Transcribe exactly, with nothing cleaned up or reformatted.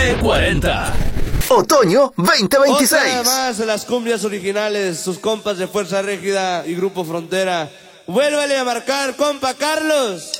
T cuarenta. Otoño veinte veintiséis. Otra más de las cumbias originales, sus compas de Fuerza Régida y Grupo Frontera. Vuélvale a marcar, compa Carlos.